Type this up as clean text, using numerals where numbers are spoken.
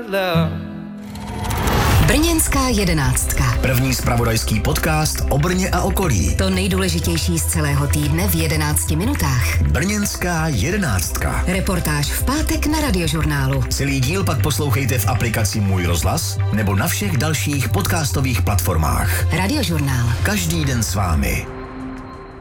love. Brněnská jedenáctka. První zpravodajský podcast o Brně a okolí. To nejdůležitější z celého týdne v 11 minutách. Brněnská jedenáctka. Reportáž v pátek na Radiožurnálu. Celý díl pak poslouchejte v aplikaci Můj rozhlas nebo na všech dalších podcastových platformách. Radiožurnál. Každý den s vámi.